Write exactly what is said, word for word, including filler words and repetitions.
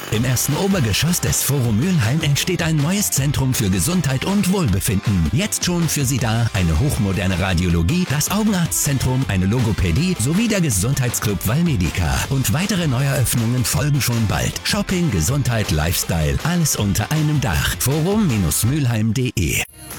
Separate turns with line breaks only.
Im ersten Obergeschoss des Forum Mülheim entsteht ein neues Zentrum für Gesundheit und Wohlbefinden. Jetzt schon für Sie da eine hochmoderne Radiologie, das Augenarztzentrum, eine Logopädie sowie der Gesundheitsclub Valmedica. Und weitere Neueröffnungen folgen schon bald. Shopping, Gesundheit, Lifestyle, alles unter einem Dach. forum Bindestrich mülheim punkt de